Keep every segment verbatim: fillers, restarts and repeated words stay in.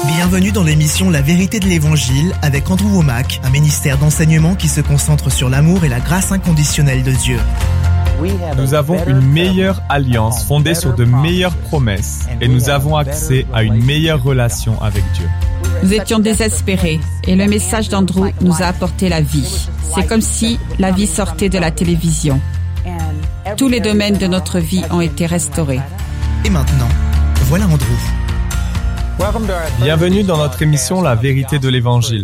Bienvenue dans l'émission La Vérité de l'Évangile avec Andrew Wommack, un ministère d'enseignement qui se concentre sur l'amour et la grâce inconditionnelle de Dieu. Nous avons une meilleure alliance fondée sur de meilleures promesses et nous avons accès à une meilleure relation avec Dieu. Nous étions désespérés et le message d'Andrew nous a apporté la vie. C'est comme si la vie sortait de la télévision. Tous les domaines de notre vie ont été restaurés. Et maintenant, voilà Andrew. Bienvenue dans notre émission La Vérité de l'Évangile.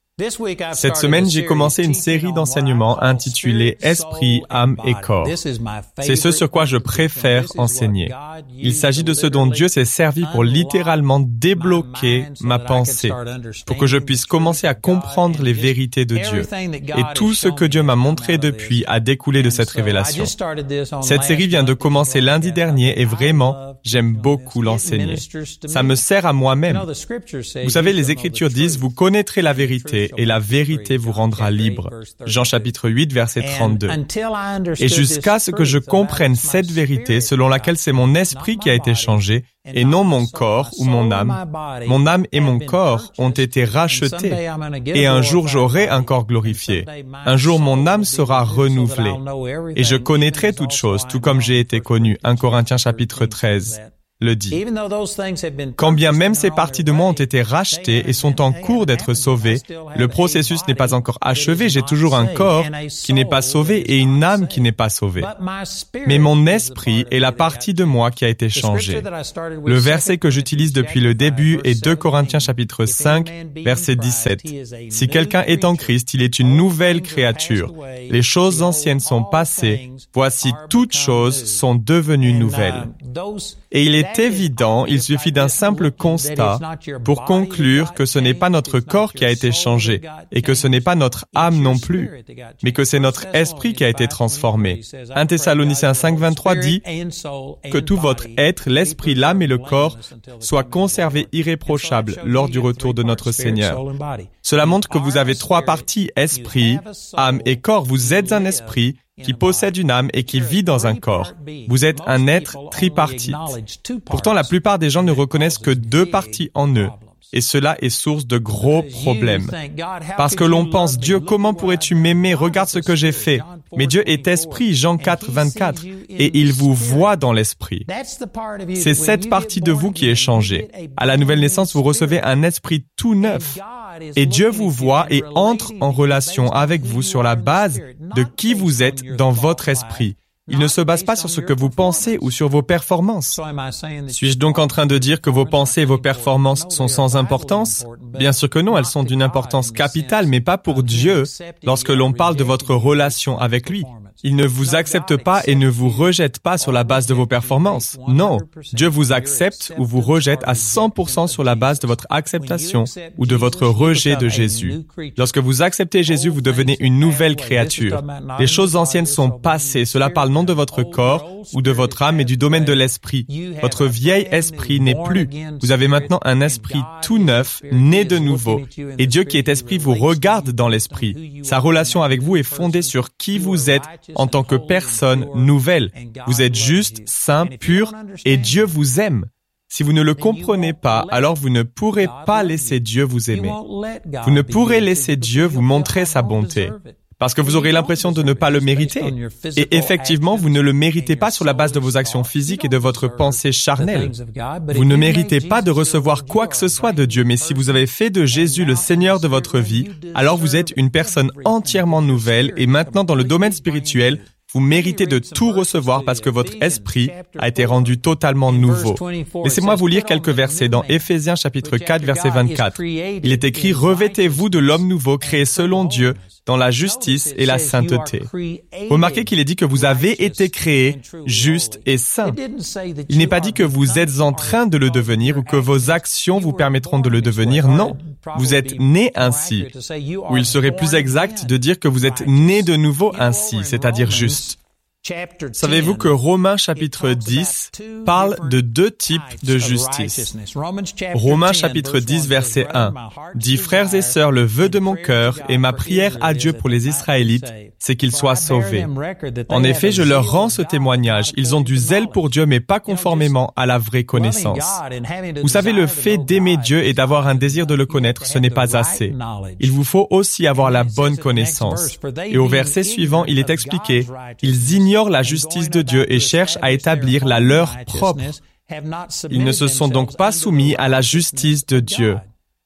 Cette semaine, j'ai commencé une série d'enseignements intitulée « Esprit, âme et corps ». C'est ce sur quoi je préfère enseigner. Il s'agit de ce dont Dieu s'est servi pour littéralement débloquer ma pensée, pour que je puisse commencer à comprendre les vérités de Dieu. Et tout ce que Dieu m'a montré depuis a découlé de cette révélation. Cette série vient de commencer lundi dernier et vraiment, j'aime beaucoup l'enseigner. Ça me sert à moi-même. Vous savez, les Écritures disent « Vous connaîtrez la vérité ». Et la vérité vous rendra libre. Jean chapitre huit, verset trente-deux. Et jusqu'à ce que je comprenne cette vérité selon laquelle c'est mon esprit qui a été changé, et non mon corps ou mon âme, mon âme et mon corps ont été rachetés. Et un jour j'aurai un corps glorifié. Un jour mon âme sera renouvelée. Et je connaîtrai toutes choses, tout comme j'ai été connu. un Corinthiens chapitre treize. Le dit. Quand bien même ces parties de moi ont été rachetées et sont en cours d'être sauvées, le processus n'est pas encore achevé, j'ai toujours un corps qui n'est pas sauvé et une âme qui n'est pas sauvée. Mais mon esprit est la partie de moi qui a été changée. Le verset que j'utilise depuis le début est deux Corinthiens chapitre cinq, verset dix-sept. Si quelqu'un est en Christ, il est une nouvelle créature. Les choses anciennes sont passées, voici toutes choses sont devenues nouvelles. Et il est évident, il suffit d'un simple constat pour conclure que ce n'est pas notre corps qui a été changé et que ce n'est pas notre âme non plus, mais que c'est notre esprit qui a été transformé. un Thessaloniciens cinq, vingt-trois dit que tout votre être, l'esprit, l'âme et le corps soient conservés irréprochables lors du retour de notre Seigneur. Cela montre que vous avez trois parties, esprit, âme et corps. Vous êtes un esprit qui possède une âme et qui vit dans un corps. Vous êtes un être tripartite. Pourtant, la plupart des gens ne reconnaissent que deux parties en eux. Et cela est source de gros problèmes. Parce que l'on pense, Dieu, comment pourrais-tu m'aimer? Regarde ce que j'ai fait. Mais Dieu est esprit, Jean quatre, vingt-quatre, et il vous voit dans l'esprit. C'est cette partie de vous qui est changée. À la nouvelle naissance, vous recevez un esprit tout neuf. Et Dieu vous voit et entre en relation avec vous sur la base de qui vous êtes dans votre esprit. Il ne se base pas sur ce que vous pensez ou sur vos performances. Suis-je donc en train de dire que vos pensées et vos performances sont sans importance? Bien sûr que non, elles sont d'une importance capitale, mais pas pour Dieu lorsque l'on parle de votre relation avec lui. Il ne vous accepte pas et ne vous rejette pas sur la base de vos performances. Non, Dieu vous accepte ou vous rejette à cent pour cent sur la base de votre acceptation ou de votre rejet de Jésus. Lorsque vous acceptez Jésus, vous devenez une nouvelle créature. Les choses anciennes sont passées. Cela parle non de votre corps ou de votre âme, mais du domaine de l'esprit. Votre vieil esprit n'est plus. Vous avez maintenant un esprit tout neuf, né de nouveau. Et Dieu qui est esprit vous regarde dans l'esprit. Sa relation avec vous est fondée sur qui vous êtes en tant que personne nouvelle. Vous êtes juste, saint, pur, et Dieu vous aime. Si vous ne le comprenez pas, alors vous ne pourrez pas laisser Dieu vous aimer. Vous ne pourrez laisser Dieu vous montrer sa bonté. Parce que vous aurez l'impression de ne pas le mériter. Et effectivement, vous ne le méritez pas sur la base de vos actions physiques et de votre pensée charnelle. Vous ne méritez pas de recevoir quoi que ce soit de Dieu, mais si vous avez fait de Jésus le Seigneur de votre vie, alors vous êtes une personne entièrement nouvelle et maintenant dans le domaine spirituel, vous méritez de tout recevoir parce que votre esprit a été rendu totalement nouveau. Laissez-moi vous lire quelques versets dans Éphésiens chapitre quatre, verset vingt-quatre. Il est écrit « Revêtez-vous de l'homme nouveau créé selon Dieu dans la justice et la sainteté. » Remarquez qu'il est dit que vous avez été créés justes et saints. Il n'est pas dit que vous êtes en train de le devenir ou que vos actions vous permettront de le devenir. Non, vous êtes nés ainsi. Ou il serait plus exact de dire que vous êtes nés de nouveau ainsi, c'est-à-dire juste. Savez-vous que Romains chapitre dix parle de deux types de justice? Romains chapitre dix verset un dit « Frères et sœurs, le vœu de mon cœur et ma prière à Dieu pour les Israélites, c'est qu'ils soient sauvés. En effet, je leur rends ce témoignage. Ils ont du zèle pour Dieu, mais pas conformément à la vraie connaissance. » Vous savez, le fait d'aimer Dieu et d'avoir un désir de le connaître, ce n'est pas assez. Il vous faut aussi avoir la bonne connaissance. Et au verset suivant, il est expliqué « Ils ignorent la justice de Dieu et cherchent à établir la leur propre. Ils ne se sont donc pas soumis à la justice de Dieu. »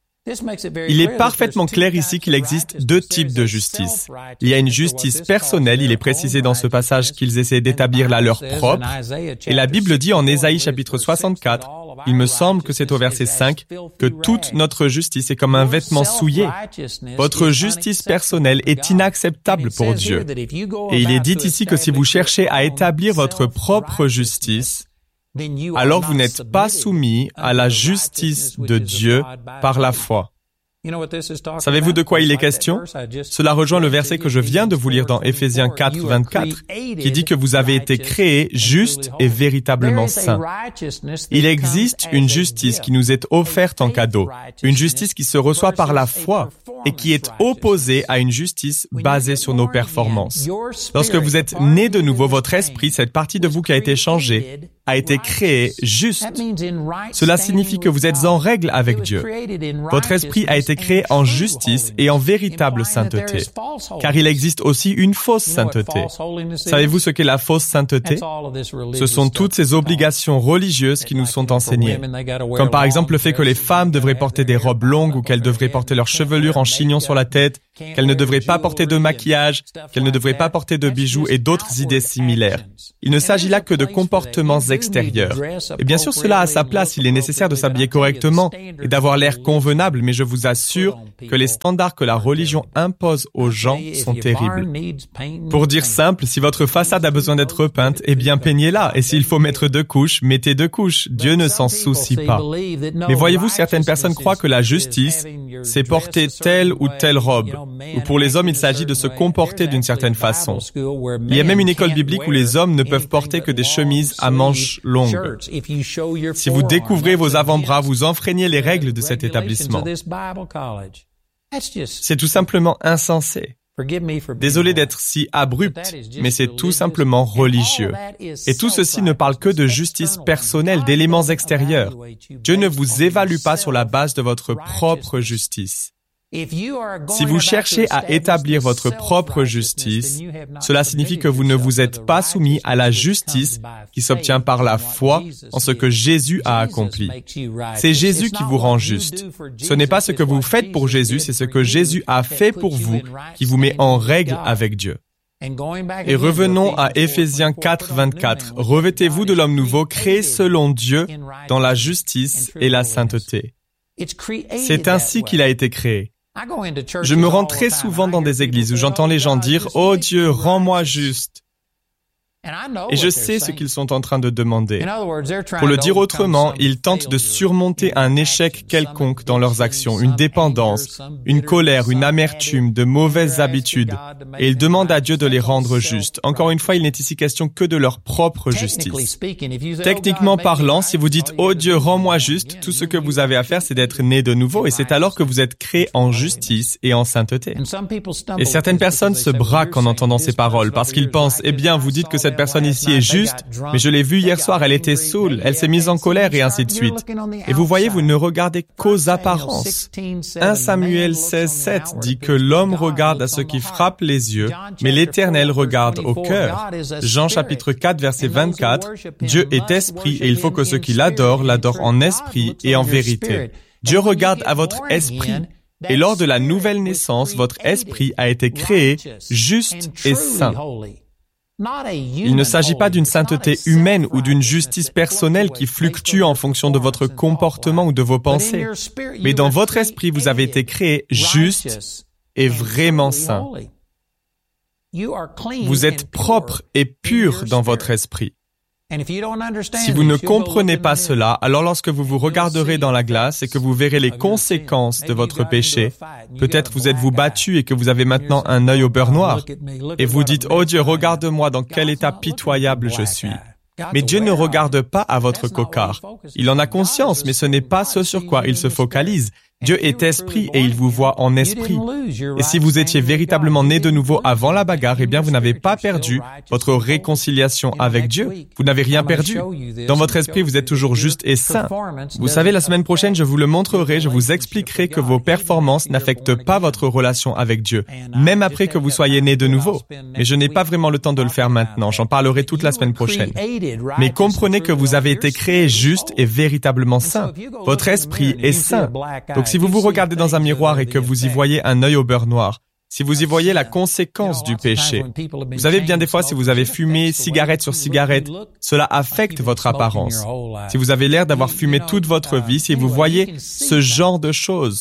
Il est parfaitement clair ici qu'il existe deux types de justice. Il y a une justice personnelle, il est précisé dans ce passage qu'ils essaient d'établir la leur propre, et la Bible dit en Ésaïe chapitre soixante-quatre, il me semble que c'est au verset cinq, que toute notre justice est comme un vêtement souillé. Votre justice personnelle est inacceptable pour Dieu. Et il est dit ici que si vous cherchez à établir votre propre justice, alors vous n'êtes pas soumis à la justice de Dieu par la foi. Savez-vous de quoi il est question? Cela rejoint le verset que je viens de vous lire dans Éphésiens quatre, vingt-quatre, qui dit que vous avez été créés justes et véritablement saints. Il existe une justice qui nous est offerte en cadeau, une justice qui se reçoit par la foi et qui est opposée à une justice basée sur nos performances. Lorsque vous êtes né de nouveau, votre esprit, cette partie de vous qui a été changée, a été créé juste. Cela signifie que vous êtes en règle avec Dieu. Votre esprit a été créé en justice et en véritable sainteté. Car il existe aussi une fausse sainteté. Savez-vous ce qu'est la fausse sainteté? Ce sont toutes ces obligations religieuses qui nous sont enseignées. Comme par exemple le fait que les femmes devraient porter des robes longues ou qu'elles devraient porter leur chevelure en chignon sur la tête, qu'elles ne devraient pas porter de maquillage, qu'elles ne devraient pas porter de bijoux et d'autres idées similaires. Il ne s'agit là que de comportements extérieurs. Et bien sûr, cela a sa place, il est nécessaire de s'habiller correctement et d'avoir l'air convenable, mais je vous assure que les standards que la religion impose aux gens sont terribles. Pour dire simple, si votre façade a besoin d'être repeinte, eh bien peignez-la, et s'il faut mettre deux couches, mettez deux couches, Dieu ne s'en soucie pas. Mais voyez-vous, certaines personnes croient que la justice, c'est porter telle ou telle robe, ou pour les hommes, il s'agit de se comporter d'une certaine façon. Il y a même une école biblique où les hommes ne peuvent porter que des chemises à manches longues. Si vous découvrez vos avant-bras, vous enfreignez les règles de cet établissement. C'est tout simplement insensé. Désolé d'être si abrupt, mais c'est tout simplement religieux. Et tout ceci ne parle que de justice personnelle, d'éléments extérieurs. Dieu ne vous évalue pas sur la base de votre propre justice. Si vous cherchez à établir votre propre justice, cela signifie que vous ne vous êtes pas soumis à la justice qui s'obtient par la foi en ce que Jésus a accompli. C'est Jésus qui vous rend juste. Ce n'est pas ce que vous faites pour Jésus, c'est ce que Jésus a fait pour vous qui vous met en règle avec Dieu. Et revenons à Éphésiens quatre, vingt-quatre. Revêtez-vous de l'homme nouveau, créé selon Dieu dans la justice et la sainteté. C'est ainsi qu'il a été créé. Je me rends très souvent dans des églises où j'entends les gens dire « Oh Dieu, rends-moi juste ». Et je sais ce qu'ils sont en train de demander. Pour le dire autrement, ils tentent de surmonter un échec quelconque dans leurs actions, une dépendance, une colère, une amertume, de mauvaises habitudes, et ils demandent à Dieu de les rendre justes. Encore une fois, il n'est ici question que de leur propre justice. Techniquement parlant, si vous dites « Oh Dieu, rends-moi juste », tout ce que vous avez à faire, c'est d'être né de nouveau, et c'est alors que vous êtes créé en justice et en sainteté. Et certaines personnes se braquent en entendant ces paroles, parce qu'ils pensent « Eh bien, vous dites que cette personne ici est juste, mais je l'ai vue hier soir, elle était saoule, elle s'est mise en colère et ainsi de suite. » Et vous voyez, vous ne regardez qu'aux apparences. un Samuel seize, sept dit que l'homme regarde à ce qui frappe les yeux, mais l'Éternel regarde au cœur. Jean chapitre quatre, verset vingt-quatre, Dieu est esprit et il faut que ceux qui l'adorent l'adorent en esprit et en vérité. Dieu regarde à votre esprit. Et lors de la nouvelle naissance, votre esprit a été créé juste et saint. Il ne s'agit pas d'une sainteté humaine ou d'une justice personnelle qui fluctue en fonction de votre comportement ou de vos pensées. Mais dans votre esprit, vous avez été créé juste et vraiment saint. Vous êtes propre et pur dans votre esprit. Si vous ne comprenez pas cela, alors lorsque vous vous regarderez dans la glace et que vous verrez les conséquences de votre péché, peut-être vous êtes-vous battu et que vous avez maintenant un œil au beurre noir, et vous dites « Oh Dieu, regarde-moi dans quel état pitoyable je suis ». Mais Dieu ne regarde pas à votre cocard. Il en a conscience, mais ce n'est pas ce sur quoi il se focalise. Dieu est esprit et il vous voit en esprit. Et si vous étiez véritablement né de nouveau avant la bagarre, eh bien vous n'avez pas perdu votre réconciliation avec Dieu. Vous n'avez rien perdu. Dans votre esprit, vous êtes toujours juste et saint. Vous savez, la semaine prochaine, je vous le montrerai, je vous expliquerai que vos performances n'affectent pas votre relation avec Dieu, même après que vous soyez né de nouveau. Mais je n'ai pas vraiment le temps de le faire maintenant, j'en parlerai toute la semaine prochaine. Mais comprenez que vous avez été créé juste et véritablement saint. Votre esprit est saint. Donc si vous vous regardez dans un miroir et que vous y voyez un œil au beurre noir, si vous y voyez la conséquence du péché, vous savez bien des fois si vous avez fumé cigarette sur cigarette, cela affecte votre apparence. Si vous avez l'air d'avoir fumé toute votre vie, si vous voyez ce genre de choses,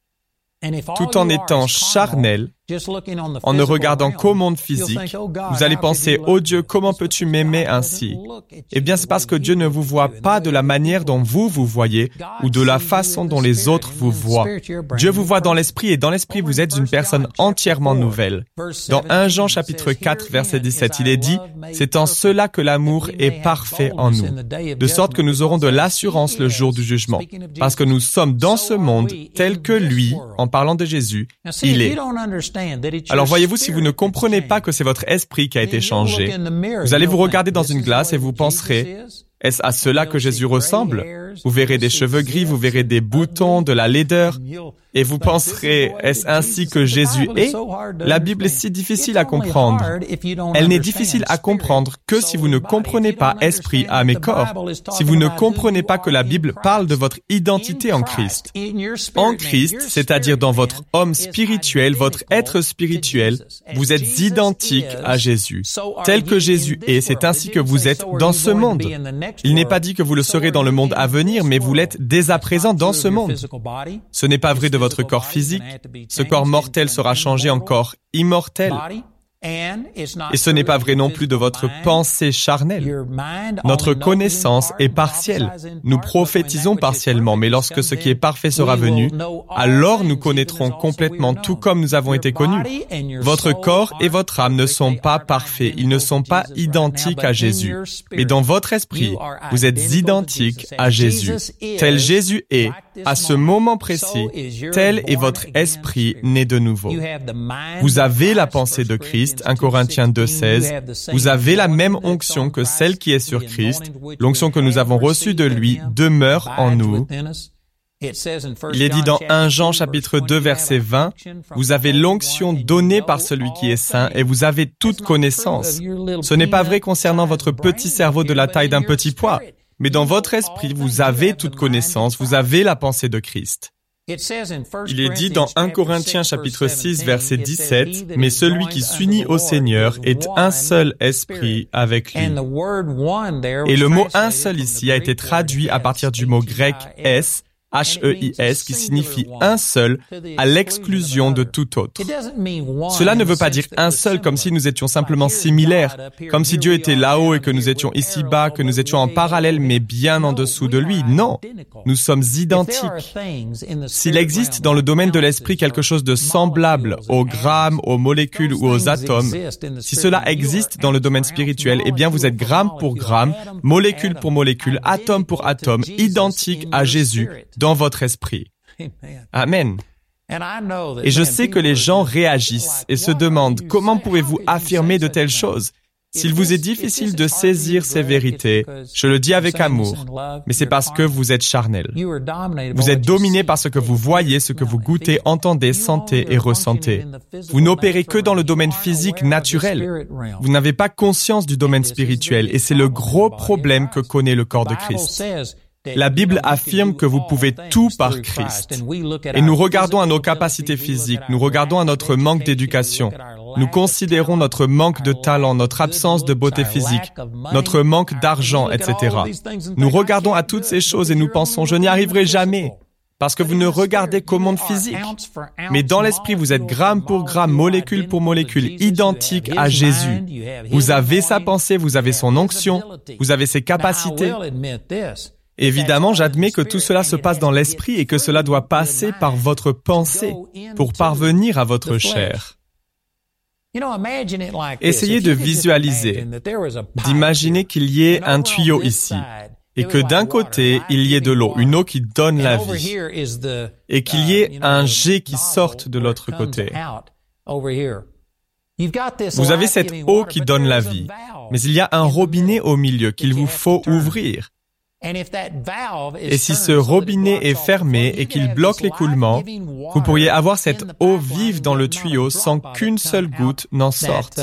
tout en étant charnel, en ne regardant qu'au monde physique, vous allez penser « Oh Dieu, comment peux-tu m'aimer ainsi ?» Eh bien, c'est parce que Dieu ne vous voit pas de la manière dont vous vous voyez ou de la façon dont les autres vous voient. Dieu vous voit dans l'esprit et dans l'esprit, vous êtes une personne entièrement nouvelle. Dans premier Jean chapitre quatre, verset dix-sept, il est dit « C'est en cela que l'amour est parfait en nous, de sorte que nous aurons de l'assurance le jour du jugement, parce que nous sommes dans ce monde tel que lui, en parlant de Jésus, il est. » Alors voyez-vous, si vous ne comprenez pas que c'est votre esprit qui a été changé, vous allez vous regarder dans une glace et vous penserez, est-ce à cela que Jésus ressemble? Vous verrez des cheveux gris, vous verrez des boutons, de la laideur, et vous penserez, est-ce ainsi que Jésus est? La Bible est si difficile à comprendre. Elle n'est difficile à comprendre que si vous ne comprenez pas esprit, âme et corps, si vous ne comprenez pas que la Bible parle de votre identité en Christ. En Christ, c'est-à-dire dans votre homme spirituel, votre être spirituel, vous êtes identique à Jésus. Tel que Jésus est, c'est ainsi que vous êtes dans ce monde. Il n'est pas dit que vous le serez dans le monde à venir, mais vous l'êtes dès à présent dans ce monde. Ce n'est pas vrai de votre corps physique. Ce corps mortel sera changé en corps immortel. Et ce n'est pas vrai non plus de votre pensée charnelle. Notre connaissance est partielle. Nous prophétisons partiellement, mais lorsque ce qui est parfait sera venu, alors nous connaîtrons complètement tout comme nous avons été connus. Votre corps et votre âme ne sont pas parfaits, ils ne sont pas identiques à Jésus. Mais dans votre esprit, vous êtes identiques à Jésus. Tel Jésus est, à ce moment précis, tel est votre esprit né de nouveau. Vous avez la pensée de Christ, premier Corinthiens deux, seize, vous avez la même onction que celle qui est sur Christ, l'onction que nous avons reçue de lui demeure en nous. Il est dit dans premier Jean chapitre deux, verset vingt, vous avez l'onction donnée par celui qui est saint et vous avez toute connaissance. Ce n'est pas vrai concernant votre petit cerveau de la taille d'un petit pois, mais dans votre esprit, vous avez toute connaissance, vous avez la pensée de Christ. Il est dit dans premier Corinthiens chapitre six, verset dix-sept, « Mais celui qui s'unit au Seigneur est un seul esprit avec lui. » Et le mot « un seul » ici a été traduit à partir du mot grec « es », H E I S, qui signifie un seul, à l'exclusion de tout autre. Cela ne veut pas dire un seul comme si nous étions simplement similaires, comme si Dieu était là-haut et que nous étions ici-bas, que nous étions en parallèle mais bien en dessous de lui. Non, nous sommes identiques. S'il existe dans le domaine de l'esprit quelque chose de semblable aux grammes, aux molécules ou aux atomes, si cela existe dans le domaine spirituel, eh bien vous êtes gramme pour gramme, molécule pour molécule, atome pour atome, identique à Jésus, dans votre esprit. Amen. Et je sais que les gens réagissent et se demandent comment pouvez-vous affirmer de telles choses? S'il vous est difficile de saisir ces vérités, je le dis avec amour, mais c'est parce que vous êtes charnel. Vous êtes dominé par ce que vous voyez, ce que vous goûtez, entendez, sentez et ressentez. Vous n'opérez que dans le domaine physique naturel. Vous n'avez pas conscience du domaine spirituel et c'est le gros problème que connaît le corps de Christ. La Bible affirme que vous pouvez tout par Christ. Et nous regardons à nos capacités physiques, nous regardons à notre manque d'éducation, nous considérons notre manque de talent, notre absence de beauté physique, notre manque d'argent, et cetera. Nous regardons à toutes ces choses et nous pensons, je n'y arriverai jamais. parce que vous ne regardez qu'au monde physique. Mais dans l'esprit, vous êtes gramme pour gramme, molécule pour molécule, identique à Jésus. Vous avez sa pensée, vous avez son onction, vous avez ses capacités. Évidemment, j'admets que tout cela se passe dans l'esprit et que cela doit passer par votre pensée pour parvenir à votre chair. Essayez de visualiser, d'imaginer qu'il y ait un tuyau ici, et que d'un côté, il y ait de l'eau, une eau qui donne la vie, et qu'il y ait un jet qui sorte de l'autre côté. Vous avez cette eau qui donne la vie, mais il y a un robinet au milieu qu'il vous faut ouvrir. Et si ce robinet est fermé et qu'il bloque l'écoulement, vous pourriez avoir cette eau vive dans le tuyau sans qu'une seule goutte n'en sorte.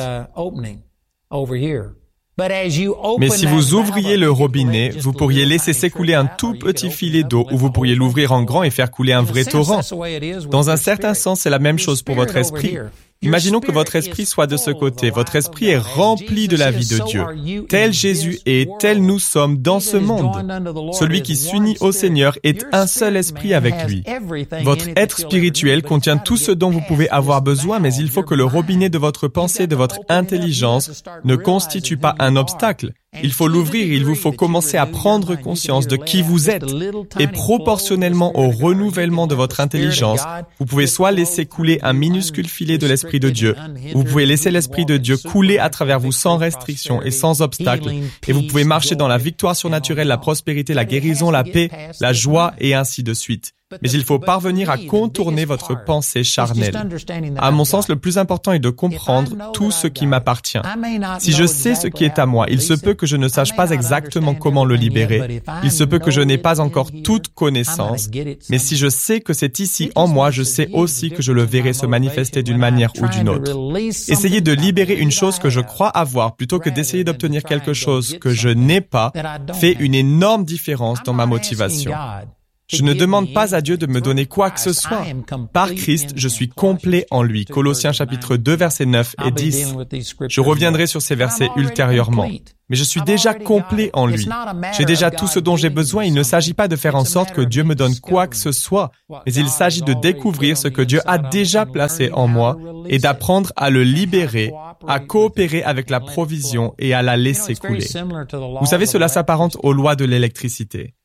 Mais si vous ouvriez le robinet, vous pourriez laisser s'écouler un tout petit filet d'eau ou vous pourriez l'ouvrir en grand et faire couler un vrai torrent. Dans un certain sens, c'est la même chose pour votre esprit. Imaginons que votre esprit soit de ce côté. Votre esprit est rempli de la vie de Dieu. Tel Jésus est, tel nous sommes dans ce monde. Celui qui s'unit au Seigneur est un seul esprit avec lui. Votre être spirituel contient tout ce dont vous pouvez avoir besoin, mais il faut que le robinet de votre pensée, de votre intelligence, ne constitue pas un obstacle. Il faut l'ouvrir, il vous faut commencer à prendre conscience de qui vous êtes. Et proportionnellement au renouvellement de votre intelligence, vous pouvez soit laisser couler un minuscule filet de l'Esprit de Dieu, ou vous pouvez laisser l'Esprit de Dieu couler à travers vous sans restriction et sans obstacle, et vous pouvez marcher dans la victoire surnaturelle, la prospérité, la guérison, la paix, la joie, et ainsi de suite. Mais il faut parvenir à contourner votre pensée charnelle. À mon sens, le plus important est de comprendre tout ce qui m'appartient. Si je sais ce qui est à moi, il se peut que je ne sache pas exactement comment le libérer. Il se peut que je n'ai pas encore toute connaissance. Mais si je sais que c'est ici en moi, je sais aussi que je le verrai se manifester d'une manière ou d'une autre. Essayez de libérer une chose que je crois avoir plutôt que d'essayer d'obtenir quelque chose que je n'ai pas fait une énorme différence dans ma motivation. Je ne demande pas à Dieu de me donner quoi que ce soit. Par Christ, je suis complet en lui. Colossiens chapitre deux, versets neuf et dix. Je reviendrai sur ces versets ultérieurement. Mais je suis déjà complet en lui. J'ai déjà tout ce dont j'ai besoin. Il ne s'agit pas de faire en sorte que Dieu me donne quoi que ce soit, mais il s'agit de découvrir ce que Dieu a déjà placé en moi et d'apprendre à le libérer, à coopérer avec la provision et à la laisser couler. Vous savez, cela s'apparente aux lois de l'électricité.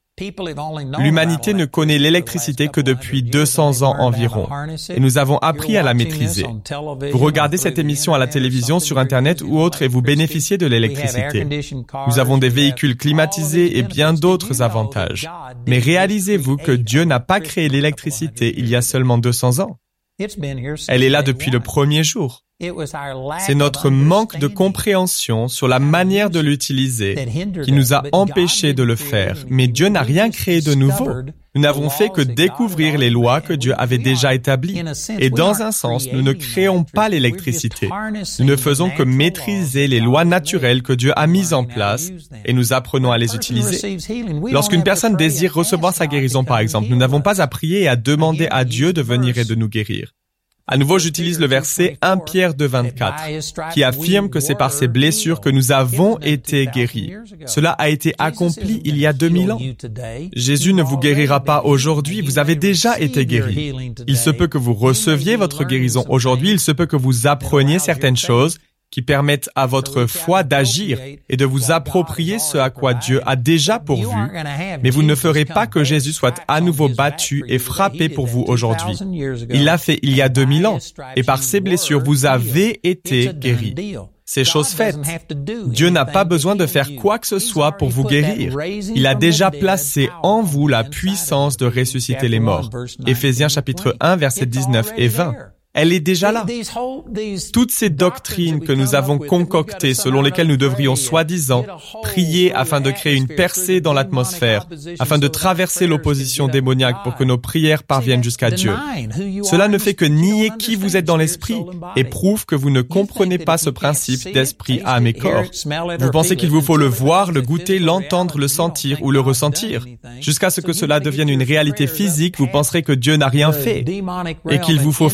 L'humanité ne connaît l'électricité que depuis deux cents ans environ, et nous avons appris à la maîtriser. Vous regardez cette émission à la télévision, sur Internet ou autre, et vous bénéficiez de l'électricité. Nous avons des véhicules climatisés et bien d'autres avantages. Mais réalisez-vous que Dieu n'a pas créé l'électricité il y a seulement deux cents ans. Elle est là depuis le premier jour. C'est notre manque de compréhension sur la manière de l'utiliser qui nous a empêchés de le faire. Mais Dieu n'a rien créé de nouveau. Nous n'avons fait que découvrir les lois que Dieu avait déjà établies. Et dans un sens, nous ne créons pas l'électricité. Nous ne faisons que maîtriser les lois naturelles que Dieu a mises en place et nous apprenons à les utiliser. Lorsqu'une personne désire recevoir sa guérison, par exemple, nous n'avons pas à prier et à demander à Dieu de venir et de nous guérir. À nouveau, j'utilise le verset un Pierre deux, vingt-quatre, qui affirme que c'est par ces blessures que nous avons été guéris. Cela a été accompli il y a deux mille ans. Jésus ne vous guérira pas aujourd'hui, vous avez déjà été guéris. Il se peut que vous receviez votre guérison aujourd'hui, il se peut que vous appreniez certaines choses qui permettent à votre foi d'agir et de vous approprier ce à quoi Dieu a déjà pourvu, mais vous ne ferez pas que Jésus soit à nouveau battu et frappé pour vous aujourd'hui. Il l'a fait il y a deux mille ans, et par ses blessures, vous avez été guéris. C'est chose faite. Dieu n'a pas besoin de faire quoi que ce soit pour vous guérir. Il a déjà placé en vous la puissance de ressusciter les morts. Éphésiens chapitre un, versets dix-neuf et vingt. Elle est déjà là. Toutes ces doctrines que nous avons concoctées, selon lesquelles nous devrions soi-disant prier afin de créer une percée dans l'atmosphère, afin de traverser l'opposition démoniaque pour que nos prières parviennent jusqu'à Dieu. Cela ne fait que nier qui vous êtes dans l'esprit et prouve que vous ne comprenez pas ce principe d'esprit, âme et corps. Vous pensez qu'il vous faut le voir, le goûter, l'entendre, le sentir ou le ressentir. Jusqu'à ce que cela devienne une réalité physique, vous penserez que Dieu n'a rien fait et qu'il vous faut faire passer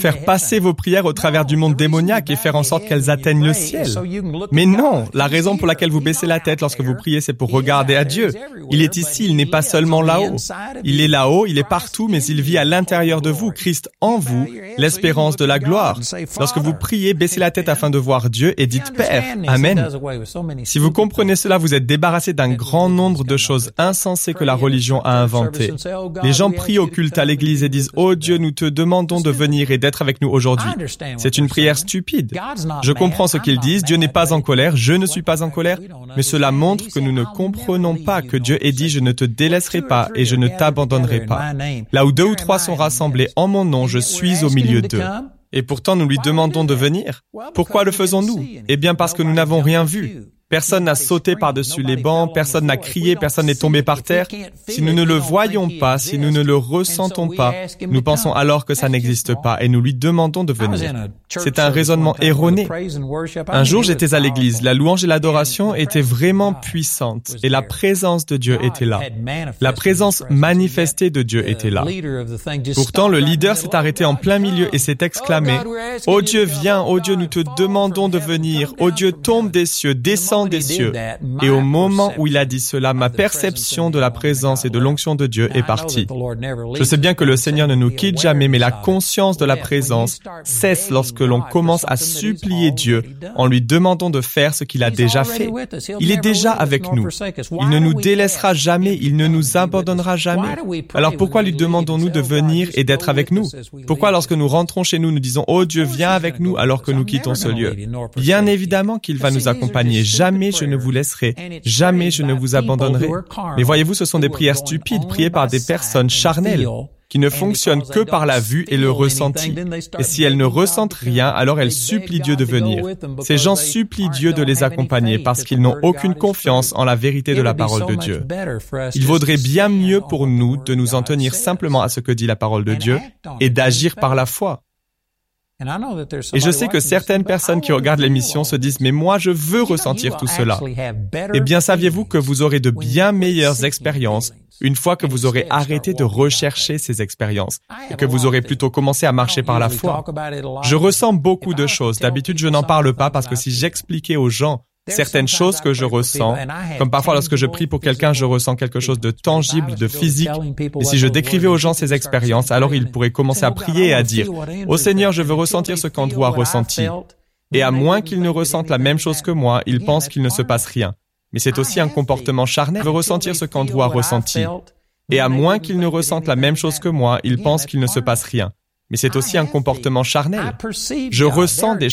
passer vos prières au travers du monde démoniaque et faire en sorte qu'elles atteignent le ciel. Mais non, la raison pour laquelle vous baissez la tête lorsque vous priez, c'est pour regarder à Dieu. Il est ici, il n'est pas seulement là-haut. Il est là-haut, il est partout, mais il vit à l'intérieur de vous, Christ en vous, l'espérance de la gloire. Lorsque vous priez, baissez la tête afin de voir Dieu et dites Père. Amen. Si vous comprenez cela, vous êtes débarrassé d'un grand nombre de choses insensées que la religion a inventées. Les gens prient au culte à l'église et disent « Oh Dieu, nous te demandons de venir et d'être avec nous aujourd'hui. » C'est une prière stupide. Je comprends ce qu'ils disent, Dieu n'est pas en colère, je ne suis pas en colère, mais cela montre que nous ne comprenons pas que Dieu ait dit « Je ne te délaisserai pas et je ne t'abandonnerai pas. » Là où deux ou trois sont rassemblés en mon nom, je suis au milieu d'eux. Et pourtant, nous lui demandons de venir. Pourquoi le faisons-nous? Eh bien, parce que nous n'avons rien vu. Personne n'a sauté par-dessus les bancs, personne n'a crié, personne n'est tombé par terre. Si nous ne le voyons pas, si nous ne le ressentons pas, nous pensons alors que ça n'existe pas et nous lui demandons de venir. C'est un raisonnement erroné. Un jour, j'étais à l'église. La louange et l'adoration étaient vraiment puissantes et la présence de Dieu était là. La présence manifestée de Dieu était là. Pourtant, le leader s'est arrêté en plein milieu et s'est exclamé « Oh Dieu, viens, oh Dieu, nous te demandons de venir. Oh Dieu, tombe des cieux, descends des cieux. » Et au moment où il a dit cela, ma perception de la présence et de l'onction de Dieu est partie. Je sais bien que le Seigneur ne nous quitte jamais, mais la conscience de la présence cesse lorsque l'on commence à supplier Dieu en lui demandant de faire ce qu'il a déjà fait. Il est déjà avec nous. Il ne nous délaissera jamais, il ne nous abandonnera jamais. Alors pourquoi lui demandons-nous de venir et d'être avec nous? Pourquoi lorsque nous rentrons chez nous, nous disons « Oh Dieu, viens avec nous » alors que nous quittons ce lieu? Bien évidemment qu'il va nous accompagner. Jamais je ne vous laisserai, jamais je ne vous abandonnerai. Mais voyez-vous, ce sont des prières stupides priées par des personnes charnelles qui ne fonctionnent que par la vue et le ressenti. Et si elles ne ressentent rien, alors elles supplient Dieu de venir. Ces gens supplient Dieu de les accompagner parce qu'ils n'ont aucune confiance en la vérité de la parole de Dieu. Il vaudrait bien mieux pour nous de nous en tenir simplement à ce que dit la parole de Dieu et d'agir par la foi. Et je sais que certaines personnes qui regardent l'émission se disent « Mais moi, je veux ressentir tout cela. » Eh bien, saviez-vous que vous aurez de bien meilleures expériences une fois que vous aurez arrêté de rechercher ces expériences et que vous aurez plutôt commencé à marcher par la foi? Je ressens beaucoup de choses. D'habitude, je n'en parle pas parce que si j'expliquais aux gens certaines choses que je ressens, comme parfois lorsque je prie pour quelqu'un, je ressens quelque chose de tangible, de physique. Et si je décrivais aux gens ces expériences, alors ils pourraient commencer à prier et à dire « Ô Seigneur, je veux ressentir ce qu'Andrew a ressenti. » Et à moins qu'ils ne ressentent la même chose que moi, ils pensent qu'il ne se passe rien. Mais c'est aussi un comportement charnel. Je veux ressentir ce qu'Andrew a ressenti. Et à moins qu'ils ne ressentent la même chose que moi, ils pensent qu'il ne se passe rien. Mais c'est aussi un comportement charnel. Je ressens des